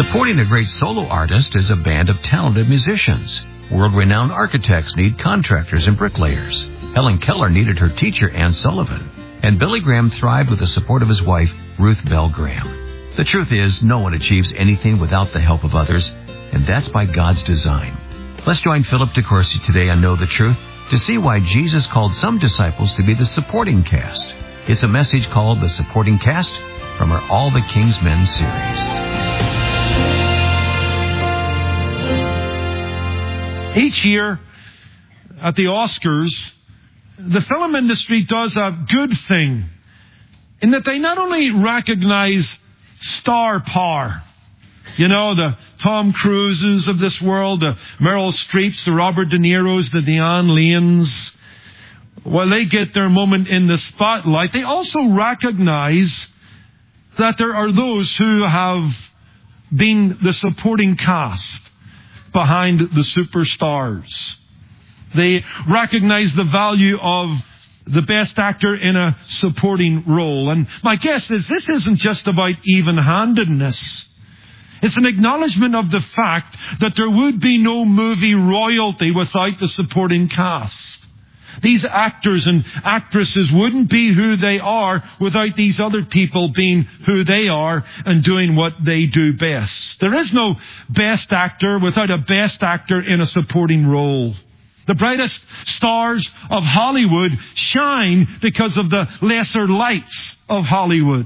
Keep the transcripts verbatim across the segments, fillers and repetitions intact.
Supporting a great solo artist is a band of talented musicians. World-renowned architects need contractors and bricklayers. Helen Keller needed her teacher, Ann Sullivan. And Billy Graham thrived with the support of his wife, Ruth Bell Graham. The truth is, no one achieves anything without the help of others, and that's by God's design. Let's join Philip DeCourcy today on Know the Truth to see why Jesus called some disciples to be the supporting cast. It's a message called The Supporting Cast from our All the King's Men series. Each year at the Oscars, the film industry does a good thing in that they not only recognize star power, you know, the Tom Cruises of this world, the Meryl Streeps, the Robert De Niros, the Diane Lanes, while they get their moment in the spotlight, they also recognize that there are those who have been the supporting cast behind the superstars. They recognize the value of the best actor in a supporting role. And my guess is this isn't just about even-handedness. It's an acknowledgement of the fact that there would be no movie royalty without the supporting cast. These actors and actresses wouldn't be who they are without these other people being who they are and doing what they do best. There is no best actor without a best actor in a supporting role. The brightest stars of Hollywood shine because of the lesser lights of Hollywood.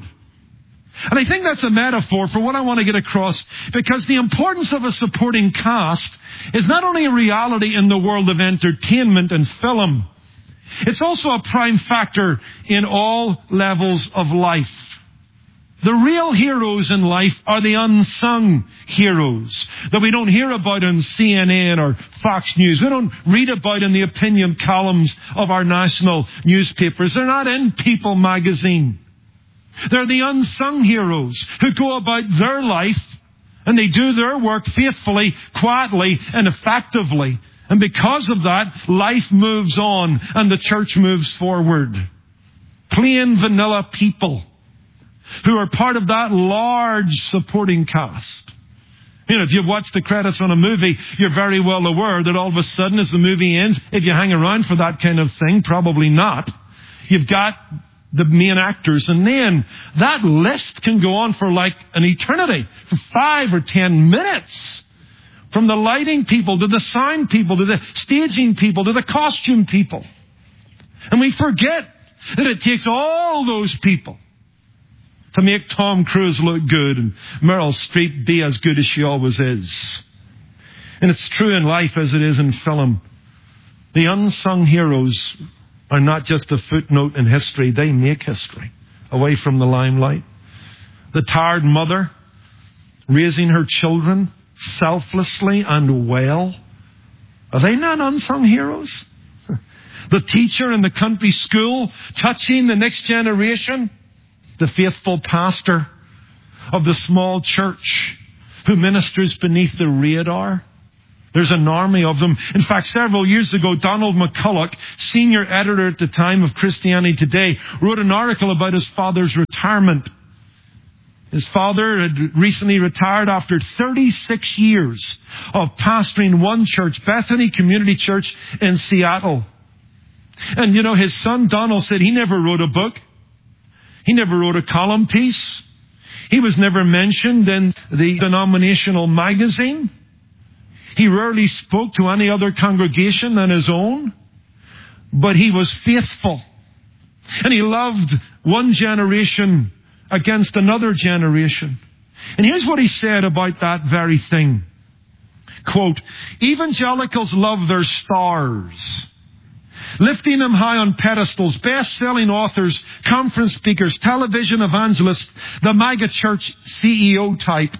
And I think that's a metaphor for what I want to get across, because the importance of a supporting cast is not only a reality in the world of entertainment and film, it's also a prime factor in all levels of life. The real heroes in life are the unsung heroes that we don't hear about on C N N or Fox News. We don't read about in the opinion columns of our national newspapers. They're not in People magazine. They're the unsung heroes who go about their life and they do their work faithfully, quietly, and effectively. And because of that, life moves on and the church moves forward. Plain vanilla people who are part of that large supporting cast. You know, if you've watched the credits on a movie, you're very well aware that all of a sudden as the movie ends, if you hang around for that kind of thing, probably not, you've got the main actors, and then that list can go on for like an eternity, for five or ten minutes. From the lighting people to the sound people to the staging people to the costume people. And we forget that it takes all those people to make Tom Cruise look good and Meryl Streep be as good as she always is. And it's true in life as it is in film. The unsung heroes are not just a footnote in history. They make history away from the limelight. The tired mother raising her children selflessly and well. Are they not unsung heroes? The teacher in the country school touching the next generation. The faithful pastor of the small church who ministers beneath the radar. There's an army of them. In fact, several years ago, Donald McCulloch, senior editor at the time of Christianity Today, wrote an article about his father's retirement. His father had recently retired after thirty-six years of pastoring one church, Bethany Community Church in Seattle. And you know, his son Donald said he never wrote a book. He never wrote a column piece. He was never mentioned in the denominational magazine. He rarely spoke to any other congregation than his own. But he was faithful. And he loved one generation against another generation. And here's what he said about that very thing. Quote, evangelicals love their stars, lifting them high on pedestals, best-selling authors, conference speakers, television evangelists, the mega church C E O type.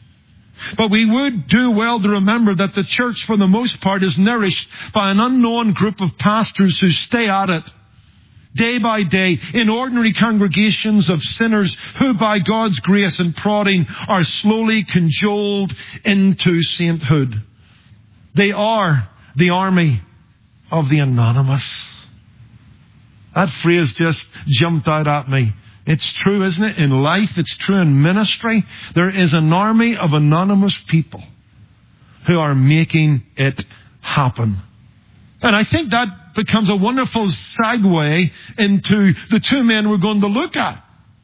But we would do well to remember that the church, for the most part, is nourished by an unknown group of pastors who stay at it day by day in ordinary congregations of sinners who, by God's grace and prodding, are slowly cajoled into sainthood. They are the army of the anonymous. That phrase just jumped out at me It's true, isn't it? In life, it's true in ministry. There is an army of anonymous people who are making it happen. And I think that becomes a wonderful segue into the two men we're going to look at.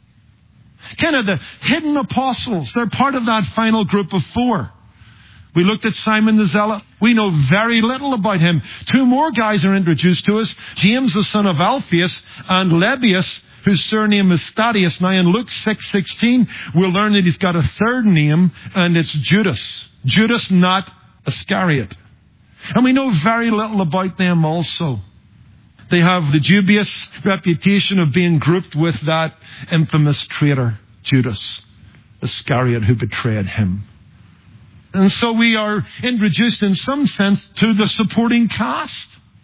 Kind of the hidden apostles. They're part of that final group of four. We looked at Simon the Zealot. We know very little about him. Two more guys are introduced to us. James the son of Alphaeus and Lebbaeus, whose surname is Thaddeus. Now in Luke six sixteen, we'll learn that he's got a third name, and it's Judas. Judas, not Iscariot. And we know very little about them also. They have the dubious reputation of being grouped with that infamous traitor, Judas Iscariot, who betrayed him. And so we are introduced in some sense to the supporting cast.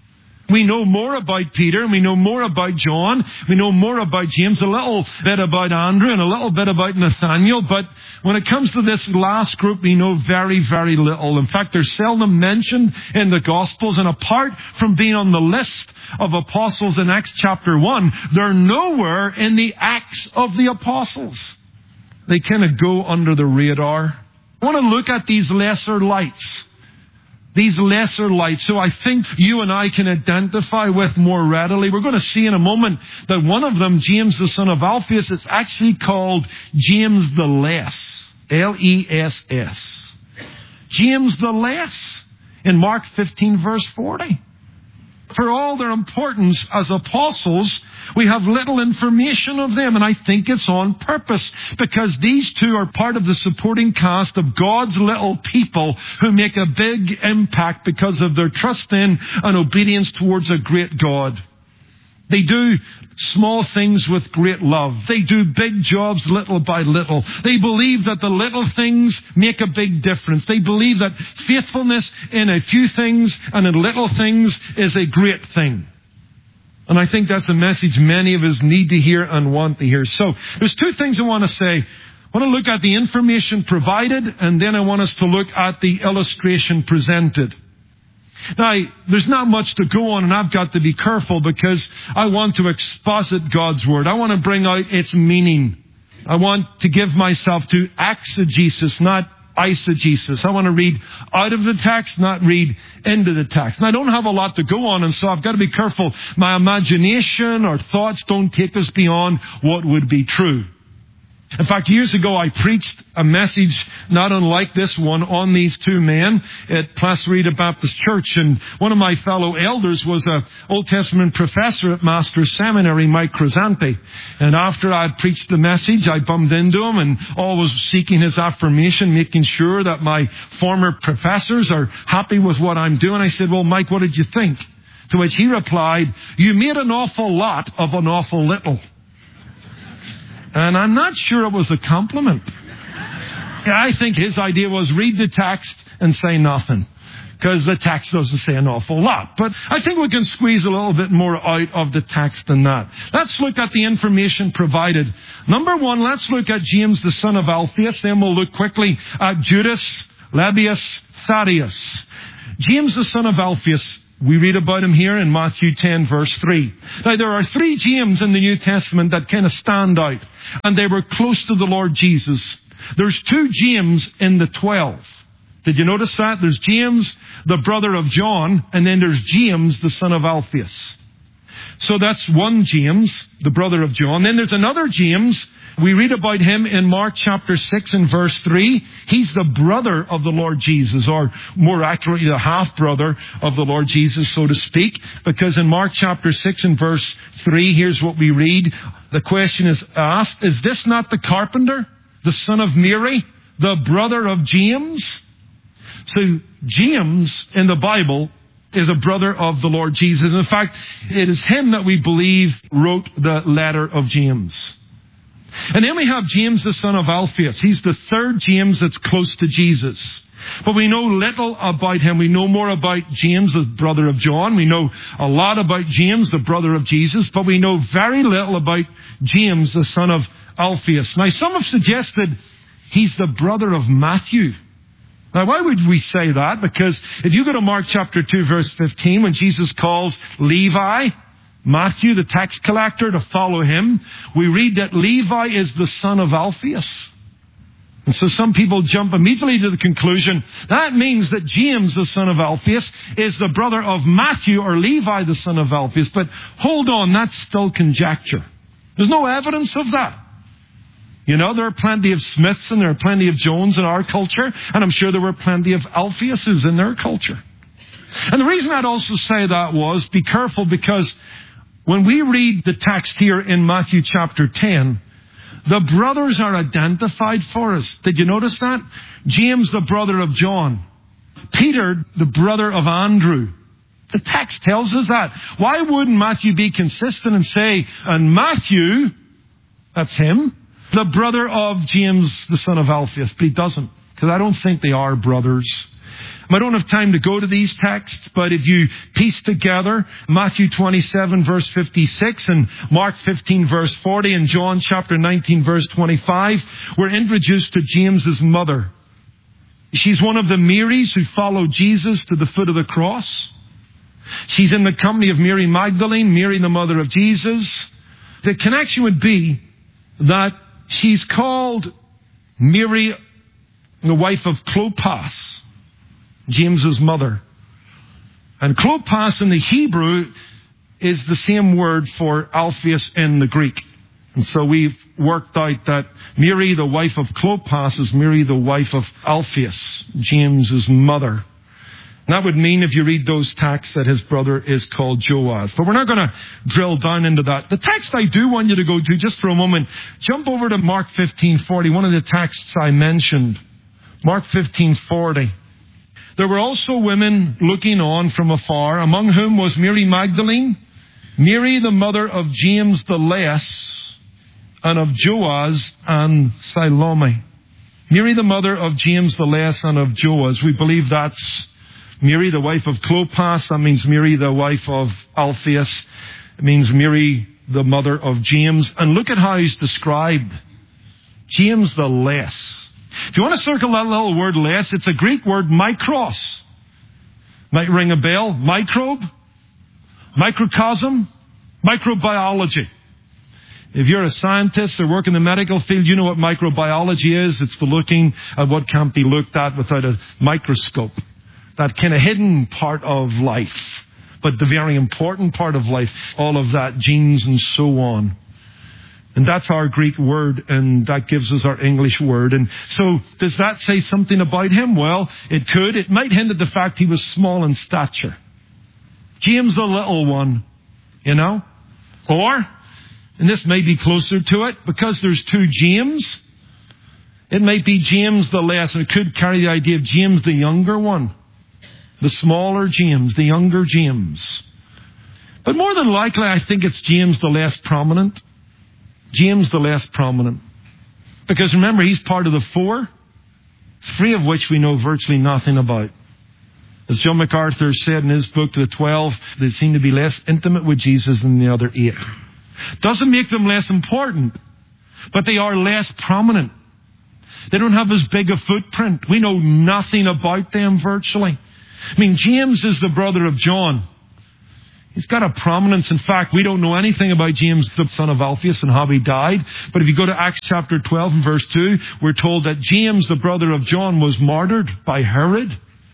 We know more about Peter, and we know more about John, we know more about James, a little bit about Andrew, and a little bit about Nathaniel, but when it comes to this last group, we know very, very little. In fact, they're seldom mentioned in the Gospels, and apart from being on the list of apostles in Acts chapter one, they're nowhere in the Acts of the Apostles. They kind of go under the radar. I want to look at these lesser lights. These lesser lights, who I think you and I can identify with more readily. We're going to see in a moment that one of them, James the son of Alphaeus, is actually called James the Less. L E S S. James the Less in Mark fifteen verse forty. For all their importance as apostles, we have little information of them, and I think it's on purpose, because these two are part of the supporting cast of God's little people who make a big impact because of their trust in and obedience towards a great God. They do small things with great love. They do big jobs little by little. They believe that the little things make a big difference. They believe that faithfulness in a few things and in little things is a great thing. And I think that's a message many of us need to hear and want to hear. So there's two things I want to say. I want to look at the information provided, and then I want us to look at the illustration presented. Now, there's not much to go on, and I've got to be careful because I want to exposit God's Word. I want to bring out its meaning. I want to give myself to exegesis, not eisegesis. I want to read out of the text, not read into the text. And I don't have a lot to go on, and so I've got to be careful. My imagination or thoughts don't take us beyond what would be true. In fact, years ago, I preached a message not unlike this one on these two men at Placerita Baptist Church. And one of my fellow elders was an Old Testament professor at Master's Seminary, Mike Cresante. And after I had preached the message, I bumped into him and always seeking his affirmation, making sure that my former professors are happy with what I'm doing. I said, well, Mike, what did you think? To which he replied, you made an awful lot of an awful little. And I'm not sure it was a compliment. I think his idea was read the text and say nothing, because the text doesn't say an awful lot. But I think we can squeeze a little bit more out of the text than that. Let's look at the information provided. Number one, let's look at James the son of Alphaeus. Then we'll look quickly at Judas, Lebbaeus, Thaddeus. James the son of Alphaeus, we read about him here in Matthew ten verse three. Now there are three James in the New Testament that kind of stand out, and they were close to the Lord Jesus. There's two James in the twelve. Did you notice that? There's James, the brother of John, and then there's James, the son of Alphaeus. So that's one James, the brother of John. Then there's another James. We read about him in Mark chapter six and verse three. He's the brother of the Lord Jesus, or more accurately, the half-brother of the Lord Jesus, so to speak. Because in Mark chapter six and verse three, here's what we read. The question is asked, is this not the carpenter, the son of Mary, the brother of James? So James in the Bible is a brother of the Lord Jesus. In fact, it is him that we believe wrote the letter of James. And then we have James the son of Alphaeus. He's the third James that's close to Jesus. But we know little about him. We know more about James, the brother of John. We know a lot about James, the brother of Jesus. But we know very little about James, the son of Alphaeus. Now, some have suggested he's the brother of Matthew. Now, why would we say that? Because if you go to Mark chapter two, verse fifteen, when Jesus calls Levi, Matthew, the tax collector, to follow him. We read that Levi is the son of Alphaeus. And so some people jump immediately to the conclusion that means that James, the son of Alphaeus, is the brother of Matthew, or Levi, the son of Alphaeus. But hold on, that's still conjecture. There's no evidence of that. You know, there are plenty of Smiths and there are plenty of Jones in our culture, and I'm sure there were plenty of Alphaeuses in their culture. And the reason I'd also say that was, be careful, because when we read the text here in Matthew chapter ten, the brothers are identified for us. Did you notice that? James, the brother of John. Peter, the brother of Andrew. The text tells us that. Why wouldn't Matthew be consistent and say, and Matthew, that's him, the brother of James, the son of Alphaeus? But he doesn't, because I don't think they are brothers. I don't have time to go to these texts, but if you piece together Matthew twenty-seven verse fifty-six and Mark fifteen verse forty and John chapter nineteen verse twenty-five, we're introduced to James's mother. She's one of the Marys who followed Jesus to the foot of the cross. She's in the company of Mary Magdalene, Mary the mother of Jesus. The connection would be that she's called Mary, the wife of Clopas, James's mother. And Clopas in the Hebrew is the same word for Alphaeus in the Greek. And so we've worked out that Mary, the wife of Clopas, is Mary, the wife of Alphaeus, James's mother. And that would mean, if you read those texts, that his brother is called Joaz. But we're not going to drill down into that. The text I do want you to go to just for a moment, jump over to Mark fifteen forty, one of the texts I mentioned. Mark fifteen forty. There were also women looking on from afar, among whom was Mary Magdalene, Mary the mother of James the Less, and of Joaz and Salome. Mary the mother of James the Less and of Joaz. We believe that's Mary the wife of Clopas. That means Mary the wife of Alphaeus. It means Mary the mother of James. And look at how he's described. James the Less. If you want to circle that little word less, it's a Greek word mikros. Might ring a bell. Microbe, microcosm, microbiology. If you're a scientist or work in the medical field, you know what microbiology is. It's the looking at what can't be looked at without a microscope. That kind of hidden part of life, but the very important part of life. All of that, genes and so on. And that's our Greek word, and that gives us our English word. And so, does that say something about him? Well, it could. It might hint at the fact he was small in stature. James the little one, you know? Or, and this may be closer to it, because there's two James, it might be James the Less, and it could carry the idea of James the younger one. The smaller James, the younger James. But more than likely, I think it's James the less prominent. James the less prominent. Because remember, he's part of the four, three of which we know virtually nothing about. As John MacArthur said in his book, The Twelve, they seem to be less intimate with Jesus than the other eight. Doesn't make them less important, but they are less prominent. They don't have as big a footprint. We know nothing about them virtually. I mean, James is the brother of John. He's got a prominence. In fact, we don't know anything about James, the son of Alphaeus, and how he died. But if you go to Acts chapter twelve and verse two, we're told that James, the brother of John, was martyred by Herod.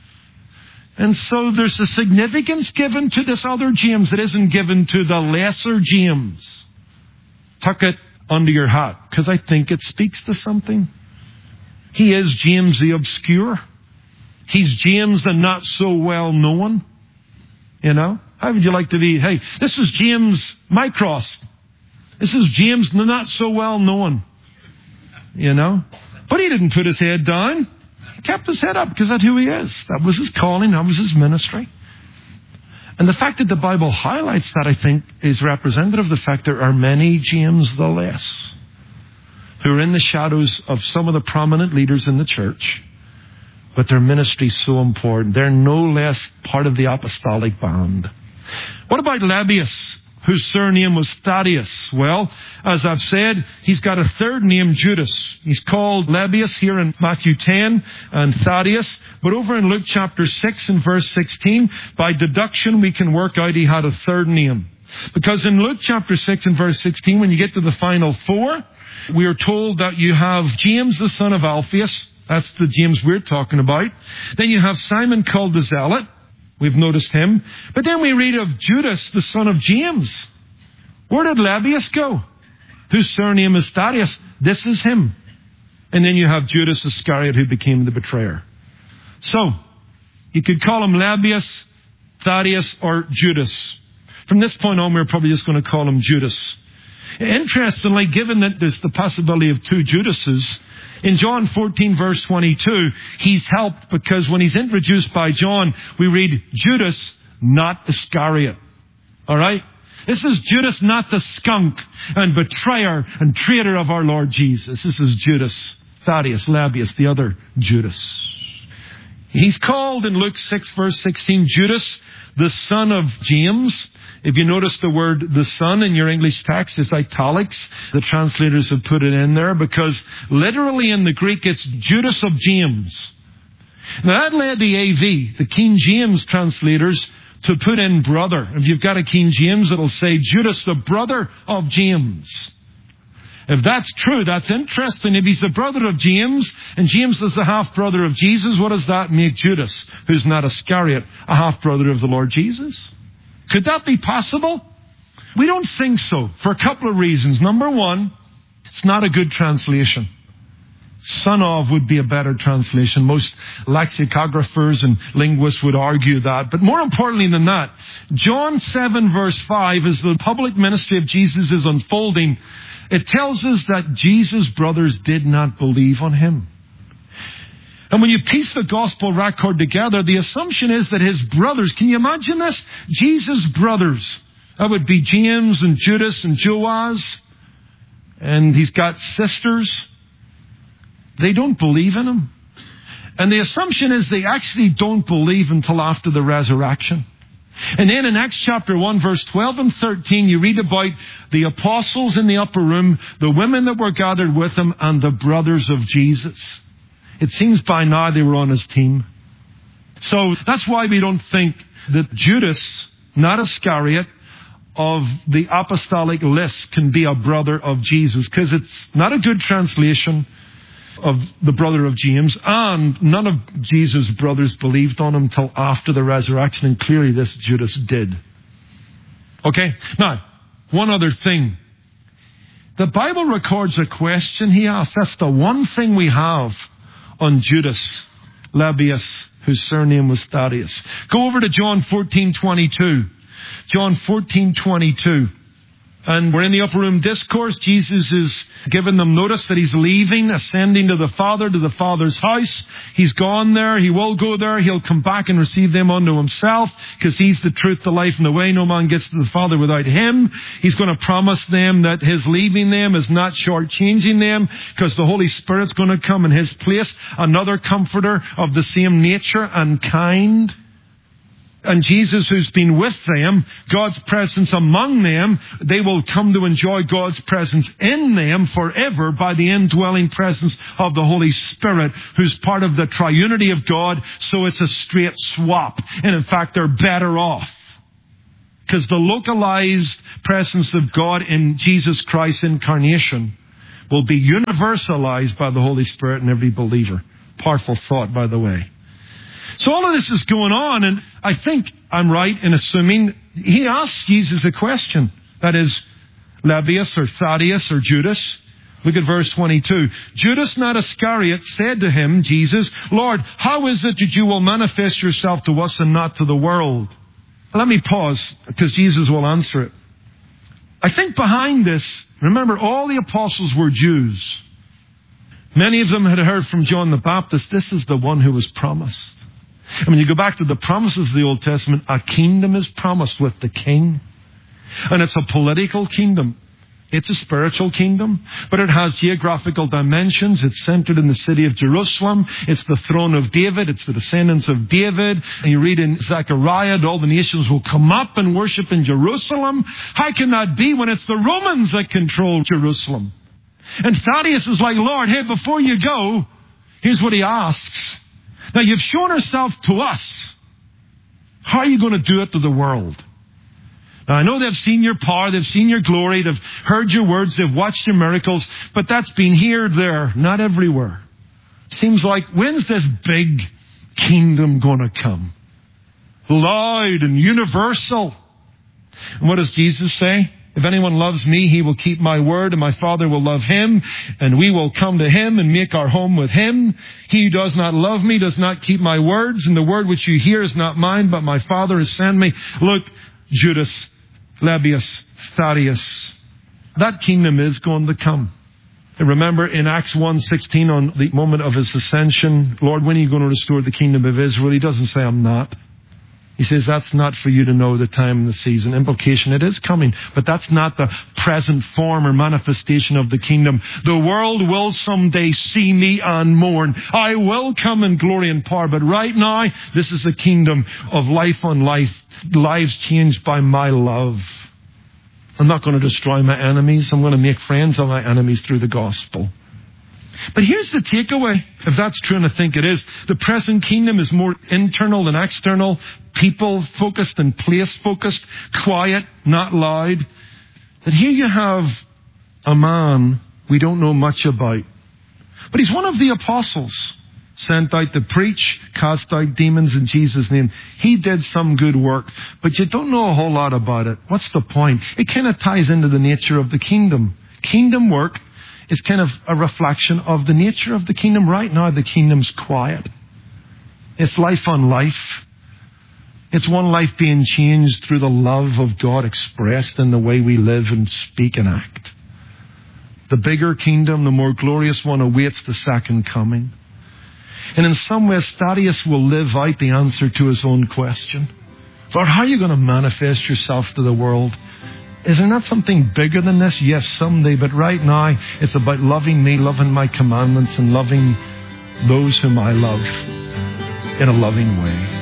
And so there's a significance given to this other James that isn't given to the lesser James. Tuck it under your hat, because I think it speaks to something. He is James the obscure. He's James the not so well known. You know? How would you like to be? Hey, this is James Mikros. This is James the not so well known. You know? But he didn't put his head down. He kept his head up because that's who he is. That was his calling. That was his ministry. And the fact that the Bible highlights that, I think, is representative of the fact there are many James the Less who are in the shadows of some of the prominent leaders in the church. But their ministry is so important. They're no less part of the apostolic band. What about Lebbaeus, whose surname was Thaddeus? Well, as I've said, he's got a third name, Judas. He's called Lebbaeus here in Matthew ten and Thaddeus. But over in Luke chapter six and verse sixteen, by deduction we can work out he had a third name. Because in Luke chapter six and verse sixteen, when you get to the final four, we are told that you have James the son of Alphaeus. That's the James we're talking about. Then you have Simon called the Zealot. We've noticed him. But then we read of Judas, the son of James. Where did Lebbaeus go? Whose surname is Thaddeus. This is him. And then you have Judas Iscariot, who became the betrayer. So, you could call him Lebbaeus, Thaddeus, or Judas. From this point on, we're probably just going to call him Judas. Interestingly, given that there's the possibility of two Judases, in John fourteen verse twenty-two, he's helped because when he's introduced by John, we read Judas, not Iscariot. Alright? This is Judas, not the skunk and betrayer and traitor of our Lord Jesus. This is Judas, Thaddeus, Lebbaeus, the other Judas. He's called in Luke six verse sixteen, Judas, the son of James. If you notice the word the son in your English text is italics. The translators have put it in there because literally in the Greek it's Judas of James. Now that led the A V, the King James translators, to put in brother. If you've got a King James, it'll say Judas, the brother of James. If that's true, that's interesting. If he's the brother of James, and James is the half-brother of Jesus, what does that make Judas, who's not Iscariot, a half-brother of the Lord Jesus? Could that be possible? We don't think so, for a couple of reasons. Number one, it's not a good translation. Son of would be a better translation. Most lexicographers and linguists would argue that. But more importantly than that, John seven verse five, as the public ministry of Jesus is unfolding, it tells us that Jesus' brothers did not believe on him. And when you piece the gospel record together, the assumption is that his brothers, can you imagine this? Jesus' brothers. That would be James and Judas and Joaz. And he's got sisters. They don't believe in him. And the assumption is they actually don't believe until after the resurrection. And then in Acts chapter one, verse twelve and thirteen, you read about the apostles in the upper room, the women that were gathered with him, and the brothers of Jesus. It seems by now they were on his team. So that's why we don't think that Judas, not Iscariot, of the apostolic list can be a brother of Jesus. Because it's not a good translation of the brother of James. And none of Jesus' brothers believed on him till after the resurrection. And clearly this Judas did. Okay? Now, one other thing. The Bible records a question he asked. That's the one thing we have on Judas, Lebbaeus, whose surname was Thaddeus. Go over to John fourteen twenty-two. John fourteen twenty-two. And we're in the upper room discourse. Jesus is giving them notice that he's leaving, ascending to the Father, to the Father's house. He's gone there. He will go there. He'll come back and receive them unto himself because he's the truth, the life, and the way. No man gets to the Father without him. He's going to promise them that his leaving them is not shortchanging them because the Holy Spirit's going to come in his place, another comforter of the same nature and kind. And Jesus, who's been with them, God's presence among them, they will come to enjoy God's presence in them forever by the indwelling presence of the Holy Spirit, who's part of the triunity of God. So it's a straight swap. And in fact, they're better off. Because the localized presence of God in Jesus Christ's incarnation will be universalized by the Holy Spirit in every believer. Powerful thought, by the way. So all of this is going on, and I think I'm right in assuming he asked Jesus a question. That is, Lebbaeus or Thaddeus or Judas. Look at verse twenty-two. Judas, not Iscariot, said to him, Jesus, Lord, how is it that you will manifest yourself to us and not to the world? Let me pause, because Jesus will answer it. I think behind this, remember, all the apostles were Jews. Many of them had heard from John the Baptist, this is the one who was promised. And when you go back to the promises of the Old Testament, a kingdom is promised with the king. And it's a political kingdom. It's a spiritual kingdom, but it has geographical dimensions. It's centered in the city of Jerusalem. It's the throne of David. It's the descendants of David. And you read in Zechariah, all the nations will come up and worship in Jerusalem. How can that be when it's the Romans that control Jerusalem? And Thaddeus is like, Lord, hey, before you go, here's what he asks. Now, you've shown yourself to us. How are you going to do it to the world? Now, I know they've seen your power, they've seen your glory, they've heard your words, they've watched your miracles, but that's been here, there, not everywhere. Seems like, when's this big kingdom going to come? Loud and universal. And what does Jesus say? If anyone loves me, he will keep my word, and my Father will love him, and we will come to him and make our home with him. He who does not love me does not keep my words, and the word which you hear is not mine, but my Father has sent me. Look, Judas, Lebbaeus, Thaddeus, that kingdom is going to come. And remember in Acts one sixteen, on the moment of his ascension, Lord, when are you going to restore the kingdom of Israel? He doesn't say, I'm not. He says, that's not for you to know the time and the season. Implication, it is coming, but that's not the present form or manifestation of the kingdom. The world will someday see me and mourn. I will come in glory and power, but right now, this is a kingdom of life on life, lives changed by my love. I'm not going to destroy my enemies. I'm going to make friends of my enemies through the gospel. But here's the takeaway, if that's true, and I think it is. The present kingdom is more internal than external, people-focused and place-focused, quiet, not loud. That here you have a man we don't know much about. But he's one of the apostles, sent out to preach, cast out demons in Jesus' name. He did some good work, but you don't know a whole lot about it. What's the point? It kind of ties into the nature of the kingdom. Kingdom work is kind of a reflection of the nature of the kingdom. Right now, the kingdom's quiet. It's life on life. It's one life being changed through the love of God expressed in the way we live and speak and act. The bigger kingdom, the more glorious one, awaits the second coming. And in some ways, Thaddeus will live out the answer to his own question. Lord, how are you going to manifest yourself to the world? Is there not something bigger than this? Yes, someday. But right now, it's about loving me, loving my commandments, and loving those whom I love in a loving way.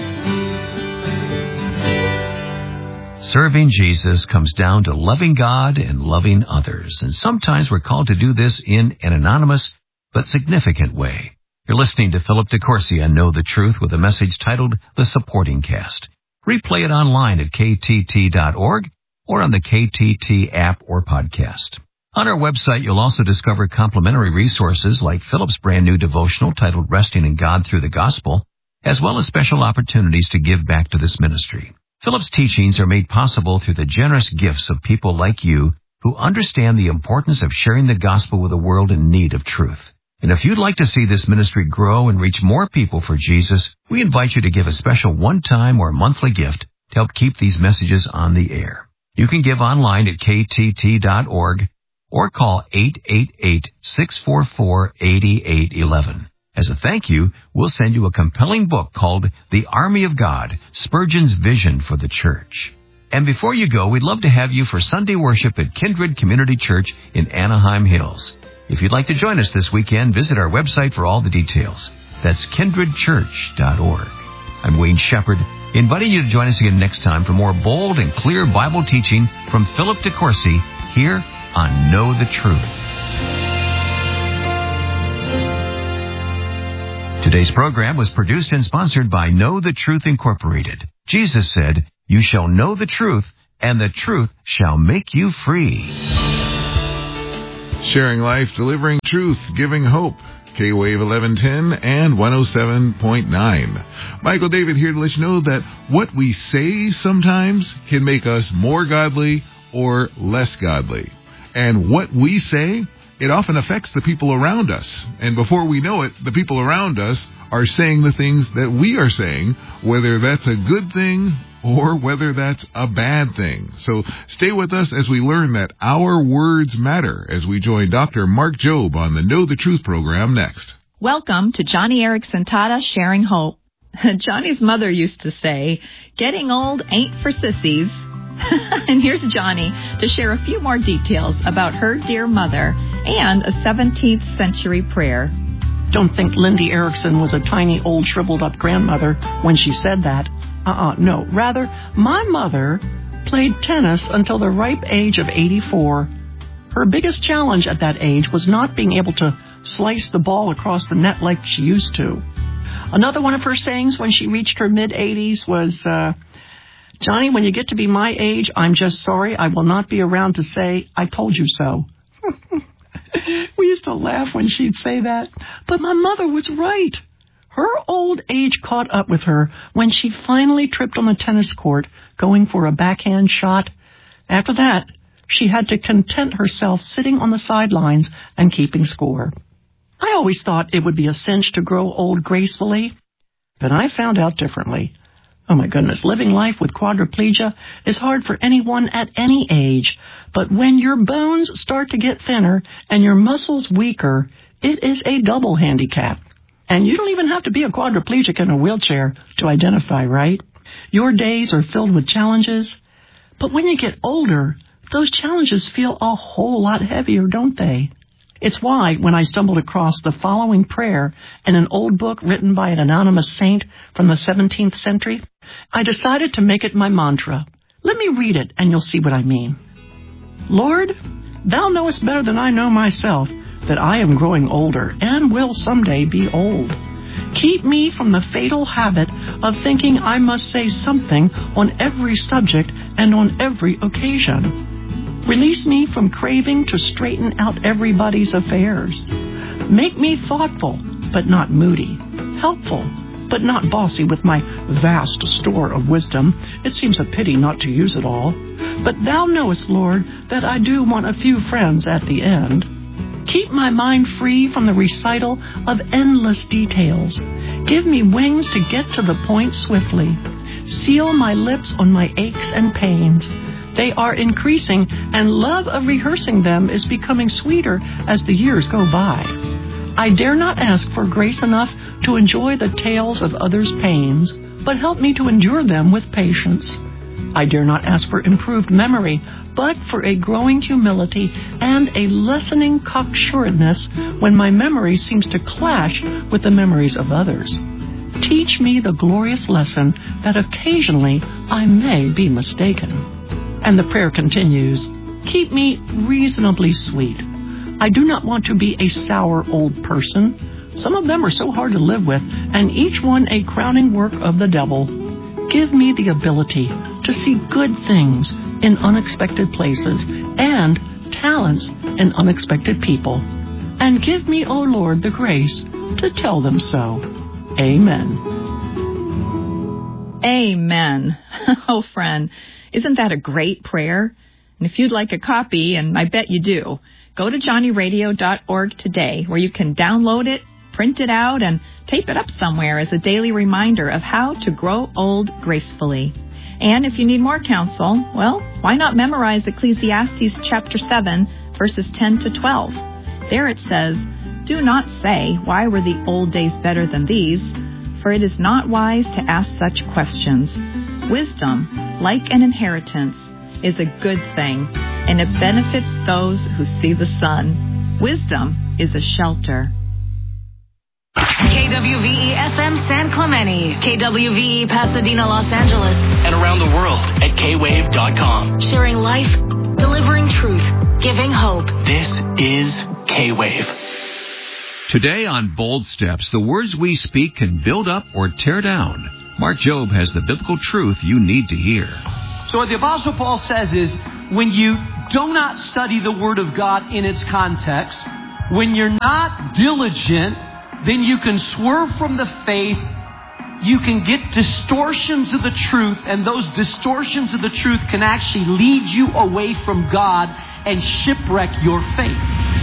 Serving Jesus comes down to loving God and loving others. And sometimes we're called to do this in an anonymous but significant way. You're listening to Philip DeCourcy on Know the Truth with a message titled The Supporting Cast. Replay it online at K T T dot org. or on the K T T app or podcast. On our website, you'll also discover complimentary resources like Philip's brand new devotional titled Resting in God Through the Gospel, as well as special opportunities to give back to this ministry. Philip's teachings are made possible through the generous gifts of people like you who understand the importance of sharing the gospel with a world in need of truth. And if you'd like to see this ministry grow and reach more people for Jesus, we invite you to give a special one-time or monthly gift to help keep these messages on the air. You can give online at K T T dot org or call eight eight eight, six four four, eight eight one one. As a thank you, we'll send you a compelling book called The Army of God, Spurgeon's Vision for the Church. And before you go, we'd love to have you for Sunday worship at Kindred Community Church in Anaheim Hills. If you'd like to join us this weekend, visit our website for all the details. That's kindred church dot org. I'm Wayne Shepherd, inviting you to join us again next time for more bold and clear Bible teaching from Philip DeCourcy here on Know the Truth. Today's program was produced and sponsored by Know the Truth Incorporated. Jesus said, "You shall know the truth, and the truth shall make you free." Sharing life, delivering truth, giving hope. K-Wave eleven ten and one oh seven point nine. Michael David here to let you know that what we say sometimes can make us more godly or less godly. And what we say, it often affects the people around us. And before we know it, the people around us are saying the things that we are saying, whether that's a good thing or whether that's a bad thing. So stay with us as we learn that our words matter as we join Doctor Mark Jobe on the Know the Truth program next. Welcome to Johnny Erickson Tata Sharing Hope. Johnny's mother used to say, "Getting old ain't for sissies." And here's Johnny to share a few more details about her dear mother and a seventeenth century prayer. Don't think Lindy Erickson was a tiny old shriveled up grandmother when she said that. Uh-uh, no. Rather, my mother played tennis until the ripe age of eighty-four. Her biggest challenge at that age was not being able to slice the ball across the net like she used to. Another one of her sayings when she reached her mid-eighties was, uh, Johnny, when you get to be my age, I'm just sorry I will not be around to say, I told you so. We used to laugh when she'd say that, but my mother was right. Her old age caught up with her when she finally tripped on the tennis court going for a backhand shot. After that, she had to content herself sitting on the sidelines and keeping score. I always thought it would be a cinch to grow old gracefully, but I found out differently. Oh my goodness, living life with quadriplegia is hard for anyone at any age, but when your bones start to get thinner and your muscles weaker, it is a double handicap. And you don't even have to be a quadriplegic in a wheelchair to identify, right? Your days are filled with challenges, but when you get older, those challenges feel a whole lot heavier, don't they? It's why when I stumbled across the following prayer in an old book written by an anonymous saint from the seventeenth century, I decided to make it my mantra. Let me read it and you'll see what I mean. Lord, thou knowest better than I know myself that I am growing older and will someday be old. Keep me from the fatal habit of thinking I must say something on every subject and on every occasion. Release me from craving to straighten out everybody's affairs. Make me thoughtful, but not moody, helpful, but not bossy with my vast store of wisdom. It seems a pity not to use it all. But thou knowest, Lord, that I do want a few friends at the end. Keep my mind free from the recital of endless details. Give me wings to get to the point swiftly. Seal my lips on my aches and pains. They are increasing, and love of rehearsing them is becoming sweeter as the years go by. I dare not ask for grace enough to enjoy the tales of others' pains, but help me to endure them with patience. I dare not ask for improved memory, but for a growing humility and a lessening cocksuredness when my memory seems to clash with the memories of others. Teach me the glorious lesson that occasionally I may be mistaken. And the prayer continues, keep me reasonably sweet. I do not want to be a sour old person. Some of them are so hard to live with, and each one a crowning work of the devil. Give me the ability to see good things in unexpected places and talents in unexpected people. And give me, O Lord, the grace to tell them so. Amen. Amen. Oh, friend, isn't that a great prayer? And if you'd like a copy, and I bet you do, go to johnny radio dot org today, where you can download it, print it out, and tape it up somewhere as a daily reminder of how to grow old gracefully. And if you need more counsel, well, why not memorize Ecclesiastes chapter seven, verses ten to twelve? There it says, do not say, why were the old days better than these? For it is not wise to ask such questions. Wisdom, like an inheritance, is a good thing, and it benefits those who see the sun. Wisdom is a shelter. K W V E F M San Clemente, K W V E Pasadena, Los Angeles, and around the world at K wave dot com. Sharing life, delivering truth, giving hope. This is K-Wave. Today on Bold Steps, the words we speak can build up or tear down. Mark Jobe has the biblical truth you need to hear. So what the Apostle Paul says is, when you do not study the Word of God in its context, when you're not diligent, then you can swerve from the faith, you can get distortions of the truth, and those distortions of the truth can actually lead you away from God and shipwreck your faith.